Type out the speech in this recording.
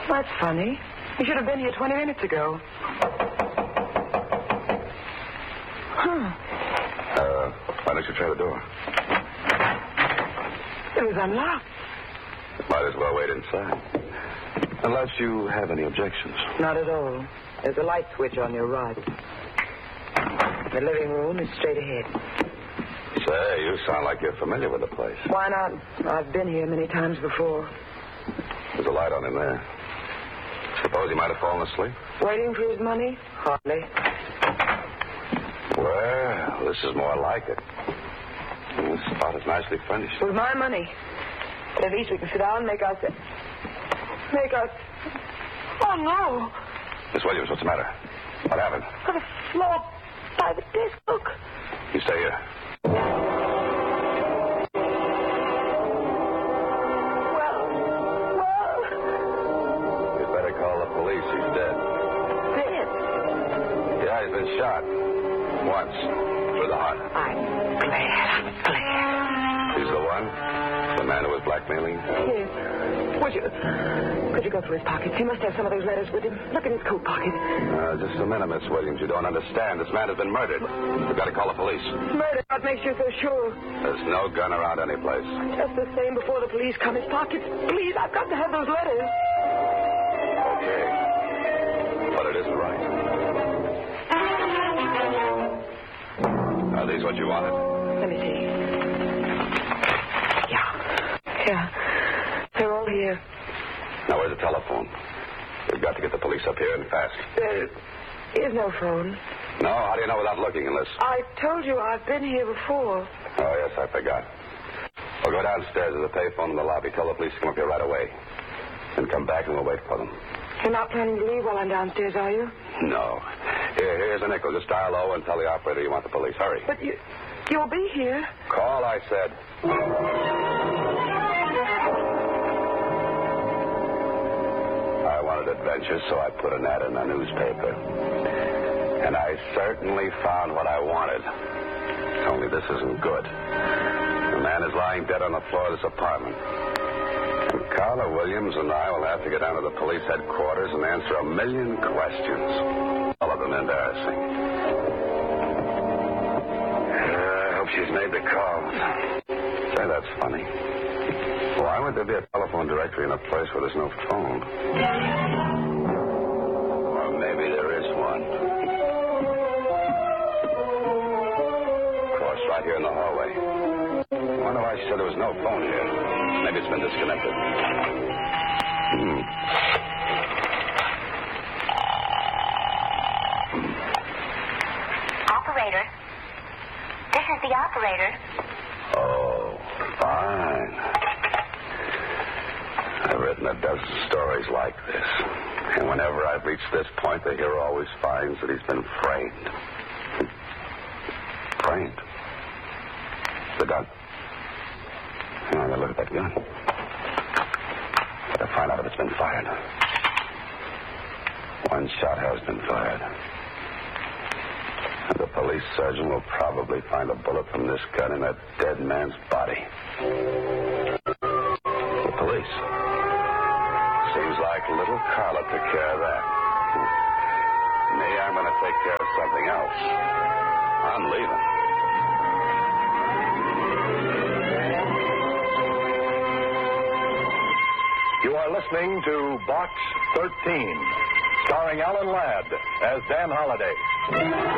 That's funny. You should have been here 20 minutes ago. Why don't you try the door? It was unlocked. Might as well wait inside. Unless you have any objections. Not at all. There's a light switch on your right. The living room is straight ahead. Say, you sound like you're familiar with the place. Why not? I've been here many times before. There's a light on in there. Suppose he might have fallen asleep? Waiting for his money? Hardly. Well, this is more like it. This spot is nicely furnished. With my money. But at least we can sit down and make us... Oh, no. Miss Williams, what's the matter? What happened? On the floor by the desk. Look. You stay here. Well. You'd better call the police. He's dead. Dead? Yeah, he's been shot. Once. Through the heart. I'm glad. He's the one? The man who was blackmailing? Yes. Could you go through his pockets? He must have some of those letters with him. Look in his coat pocket. Just a minute, Miss Williams. You don't understand. This man has been murdered. You've got to call the police. Murder? What makes you so sure? There's no gun around any place. Just the same before the police come. His pockets. Please, I've got to have those letters. Okay. But it isn't right. Are these what you wanted? Let me see. Yeah. They're all here. Now, where's the telephone? We've got to get the police up here and fast. There is no phone. No? How do you know without looking unless... I told you I've been here before. Oh, yes, I forgot. We'll go downstairs to the payphone in the lobby. Tell the police to come up here right away. Then come back and we'll wait for them. You're not planning to leave while I'm downstairs, are you? No. Here's a nickel. Just dial low and tell the operator you want the police. Hurry. But you'll be here. Call, I said. I wanted adventure, so I put an ad in the newspaper. And I certainly found what I wanted. Only this isn't good. The man is lying dead on the floor of this apartment. And Carla Williams and I will have to get down to the police headquarters and answer 1,000,000 questions. All of them embarrassing. I hope she's made the calls. Say, that's funny. Why would there be a telephone directory in a place where there's no phone? Or maybe there is one. Of course, right here in the hallway. I wonder why she said there was no phone here. Maybe it's been disconnected. Operator. This is the operator. Oh, fine. I've written a dozen stories like this. And whenever I've reached this point, the hero always finds that he's been framed. Framed? The gun. I gotta look at that gun. Gotta find out if it's been fired. One shot has been fired. And the police surgeon will probably find a bullet from this gun in that dead man's body. The police. Seems like little Carla took care of that. Me, I'm going to take care of something else. I'm leaving. You are listening to Box 13, starring Alan Ladd as Dan Holliday.